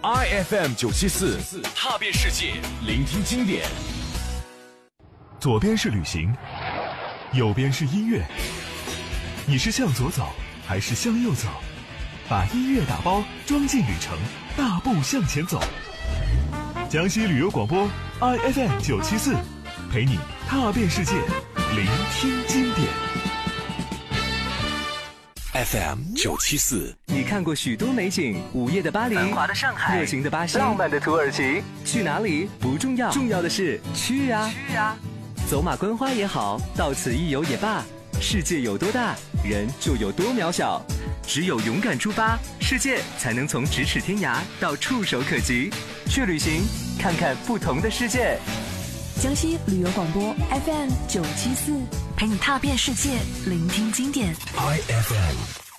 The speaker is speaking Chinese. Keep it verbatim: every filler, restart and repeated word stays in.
I F M 九七四，踏遍世界，聆听经典。 左边是旅行，右边是音乐，你是向左走还是向右走？把音乐打包装进旅程，大步向前走。江西旅游广播 I F M 九七四，陪你踏遍世界，聆听经典。 F M 九七四， 你看过许多美景，午夜的巴黎， 繁华的上海， 热情的巴西， 浪漫的土耳其。 去哪里不重要，重要的是去啊！ 去啊！ 走马观花也好，到此一游也罢，世界有多大，人就有多渺小。只有勇敢出发，世界才能从咫尺天涯到触手可及。去旅行，看看不同的世界。 江西旅游广播 F M 九七四，陪你踏遍世界，聆听经典。 I F M